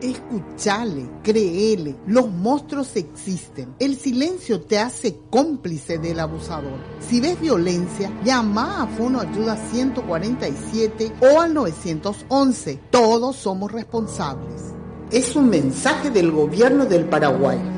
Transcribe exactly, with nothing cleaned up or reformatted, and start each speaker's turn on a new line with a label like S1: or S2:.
S1: Escuchale, créele, los monstruos existen. El silencio te hace cómplice del abusador. Si ves violencia, llama a Fono Ayuda ciento cuarenta y siete o al nueve once. Todos somos responsables. Es un mensaje del Gobierno del Paraguay.